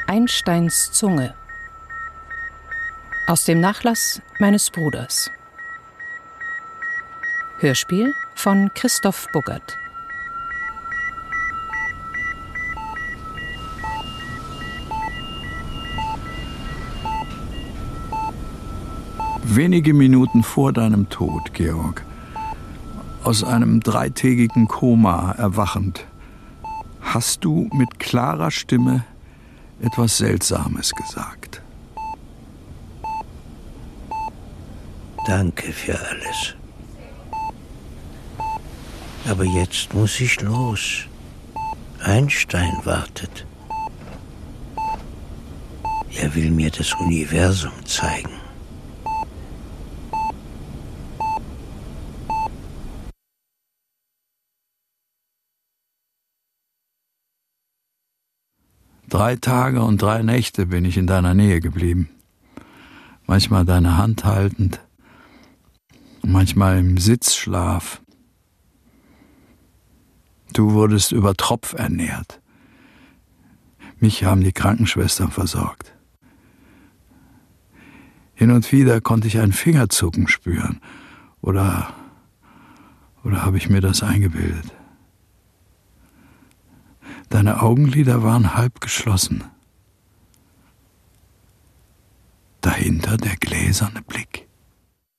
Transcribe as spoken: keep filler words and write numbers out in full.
Einsteins Zunge. Aus dem Nachlass meines Bruders. Hörspiel von Christoph Buggert. Wenige Minuten vor deinem Tod, Georg, aus einem dreitägigen Koma erwachend, hast du mit klarer Stimme etwas Seltsames gesagt. Danke für alles. Aber jetzt muss ich los. Einstein wartet. Er will mir das Universum zeigen. Drei Tage und drei Nächte bin ich in deiner Nähe geblieben. Manchmal deine Hand haltend, manchmal im Sitzschlaf. Du wurdest über Tropf ernährt. Mich haben die Krankenschwestern versorgt. Hin und wieder konnte ich ein Fingerzucken spüren. Oder, oder habe ich mir das eingebildet? Deine Augenlider waren halb geschlossen. Dahinter der gläserne Blick.